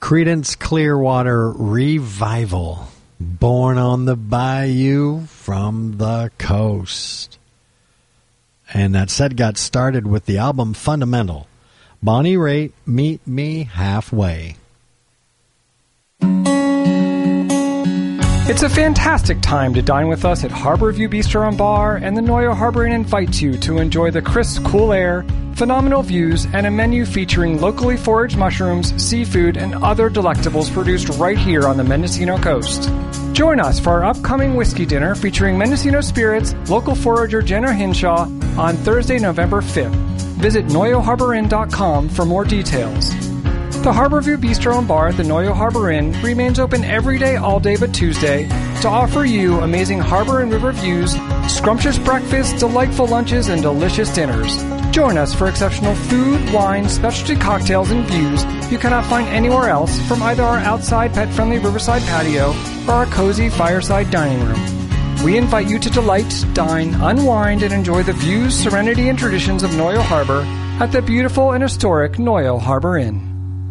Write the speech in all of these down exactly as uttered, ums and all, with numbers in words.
Creedence Clearwater Revival, Born on the Bayou from the Coast. And that set got started with the album Fundamental. Bonnie Raitt, Meet Me Halfway. It's a fantastic time to dine with us at Harborview Bistro and Bar, and the Noyo Harbor Inn invites you to enjoy the crisp, cool air, phenomenal views, and a menu featuring locally foraged mushrooms, seafood, and other delectables produced right here on the Mendocino coast. Join us for our upcoming whiskey dinner featuring Mendocino spirits, local forager Jenna Hinshaw on Thursday, November fifth. Visit noyo harbor inn dot com for more details. The Harborview Bistro and Bar at the Noyo Harbor Inn remains open every day, all day but Tuesday, to offer you amazing harbor and river views, scrumptious breakfasts, delightful lunches, and delicious dinners. Join us for exceptional food, wine, specialty cocktails, and views you cannot find anywhere else from either our outside pet-friendly riverside patio or our cozy fireside dining room. We invite you to delight, dine, unwind, and enjoy the views, serenity, and traditions of Noyo Harbor at the beautiful and historic Noyo Harbor Inn.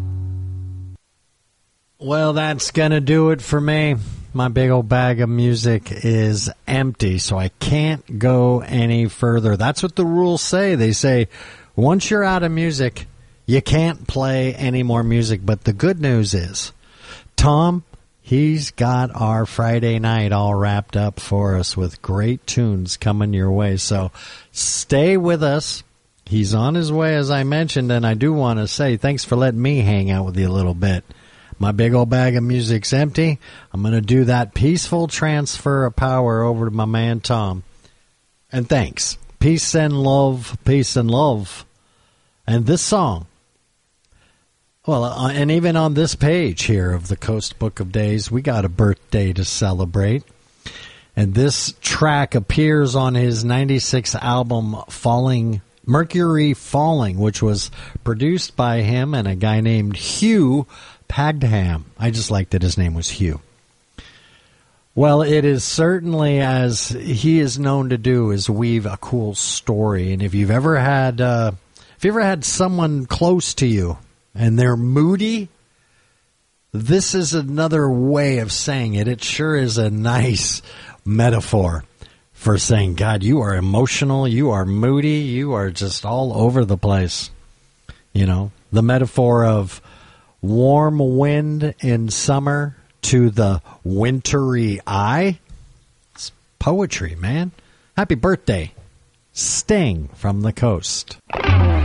Well, that's going to do it for me. My big old bag of music is empty, so I can't go any further. That's what the rules say. They say once you're out of music, you can't play any more music. But the good news is, Tom, he's got our Friday night all wrapped up for us with great tunes coming your way. So stay with us. He's on his way, as I mentioned, and I do want to say thanks for letting me hang out with you a little bit. My big old bag of music's empty. I'm going to do that peaceful transfer of power over to my man Tom. And thanks. Peace and love, peace and love. And this song, well, uh, and even on this page here of the Coast Book of Days, we got a birthday to celebrate. And this track appears on his ninety-six album, Falling, Mercury Falling, which was produced by him and a guy named Hugh Padgham. I just liked that his name was Hugh. Well, it is certainly, as he is known to do, is weave a cool story. And if you've ever had, uh, if you ever had someone close to you and they're moody, this is another way of saying it. It sure is a nice metaphor for saying, God, you are emotional, you are moody, you are just all over the place. You know, the metaphor of warm wind in summer to the wintry eye. It's poetry, man. Happy birthday, Sting from the Coast.